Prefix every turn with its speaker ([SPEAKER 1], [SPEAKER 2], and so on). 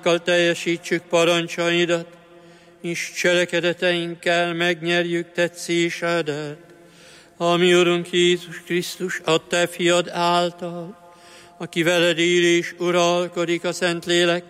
[SPEAKER 1] teljesítsük parancsaidat, és cselekedeteinkkel megnyerjük tetszésedet. Ami Urunk Jézus Krisztus, a Te fiad által, aki veled él és uralkodik a Szentlélekkel,